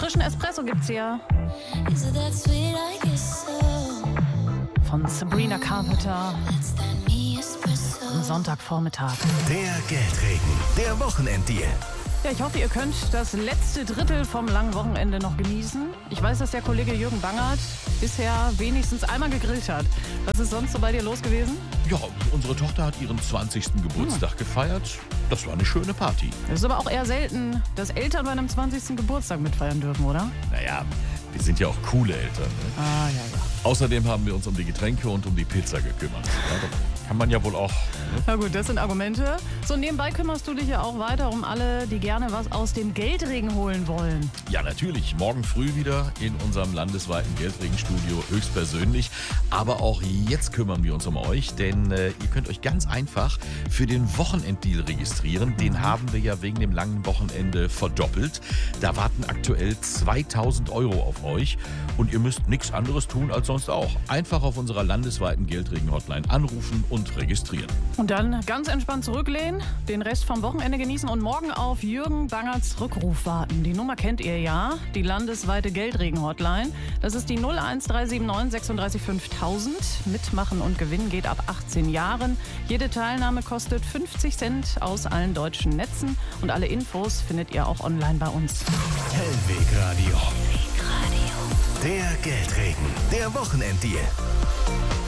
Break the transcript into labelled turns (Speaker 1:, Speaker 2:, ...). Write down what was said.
Speaker 1: frischen Espresso gibt's hier. Von Sabrina Carpenter. Am Sonntagvormittag.
Speaker 2: Der Geldregen, der Wochenenddeal.
Speaker 1: Ja, ich hoffe, ihr könnt das letzte Drittel vom langen Wochenende noch genießen. Ich weiß, dass der Kollege Jürgen Bangert bisher wenigstens einmal gegrillt hat. Was ist sonst so bei dir los gewesen?
Speaker 3: Ja, unsere Tochter hat ihren 20. Geburtstag gefeiert. Das war eine schöne Party.
Speaker 1: Es ist aber auch eher selten, dass Eltern bei einem 20. Geburtstag mitfeiern dürfen, oder?
Speaker 3: Naja, wir sind ja auch coole Eltern. Ne?
Speaker 1: Ah, ja.
Speaker 3: Außerdem haben wir uns um die Getränke und um die Pizza gekümmert. Ja, da kann man ja wohl auch. Ne?
Speaker 1: Na gut, das sind Argumente. So, nebenbei kümmerst du dich ja auch weiter um alle, die gerne was aus dem Geldregen holen wollen.
Speaker 3: Ja, natürlich. Morgen früh wieder in unserem landesweiten Geldregenstudio höchstpersönlich. Aber auch jetzt kümmern wir uns um euch, denn ihr könnt euch ganz einfach für den Wochenenddeal registrieren. Den haben wir ja wegen dem langen Wochenende verdoppelt. Da warten aktuell 2.000 € auf euch. Und ihr müsst nichts anderes tun als sonst auch. Einfach auf unserer landesweiten Geldregen-Hotline anrufen und registrieren.
Speaker 1: Und dann ganz entspannt zurücklehnen, den Rest vom Wochenende genießen und morgen auf Jürgen Bangerts Rückruf warten. Die Nummer kennt ihr ja, die landesweite Geldregen-Hotline. Das ist die 01379 36 5000. Mitmachen und gewinnen geht ab 18 Jahren. Jede Teilnahme kostet 50 Cent aus allen deutschen Netzen. Und alle Infos findet ihr auch online bei uns.
Speaker 2: Hellweg Radio. Der Geldregen, der Wochenenddeal.